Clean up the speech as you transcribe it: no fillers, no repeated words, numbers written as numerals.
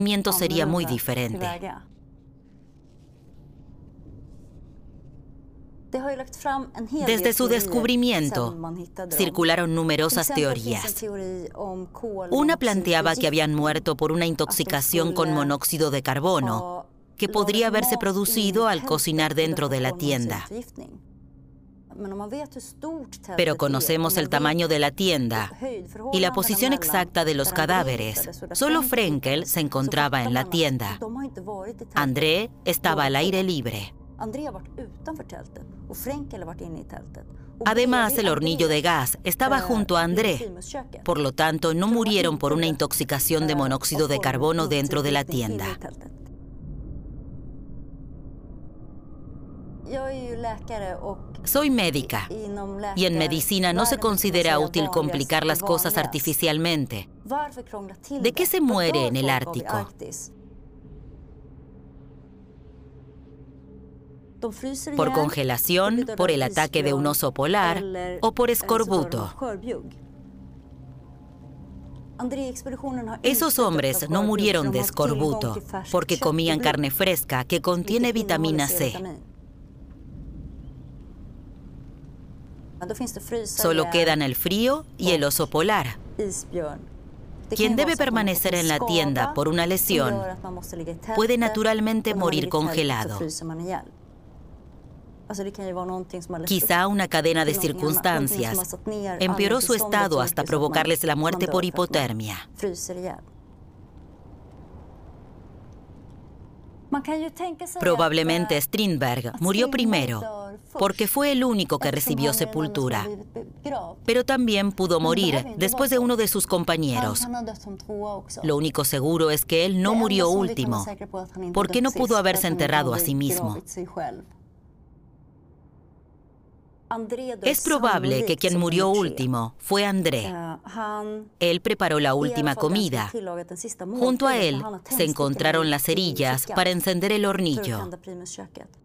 sería muy diferente. Desde su descubrimiento, circularon numerosas teorías. Una planteaba que habían muerto por una intoxicación con monóxido de carbono, que podría haberse producido al cocinar dentro de la tienda. Pero conocemos el tamaño de la tienda y la posición exacta de los cadáveres. Solo Frenkel se encontraba en la tienda. André estaba al aire libre. Además, el hornillo de gas estaba junto a André. Por lo tanto, no murieron por una intoxicación de monóxido de carbono dentro de la tienda. Soy médica y en medicina no se considera útil complicar las cosas artificialmente. ¿De qué se muere en el Ártico? ¿Por congelación, por el ataque de un oso polar o por escorbuto? Esos hombres no murieron de escorbuto porque comían carne fresca que contiene vitamina C. Solo quedan el frío y el oso polar. Quien debe permanecer en la tienda por una lesión puede naturalmente morir congelado. Quizá una cadena de circunstancias empeoró su estado hasta provocarles la muerte por hipotermia. Probablemente Strindberg murió primero, porque fue el único que recibió sepultura. Pero también pudo morir después de uno de sus compañeros. Lo único seguro es que él no murió último, porque no pudo haberse enterrado a sí mismo. Es probable que quien murió último fue André. Él preparó la última comida. Junto a él se encontraron las cerillas para encender el hornillo.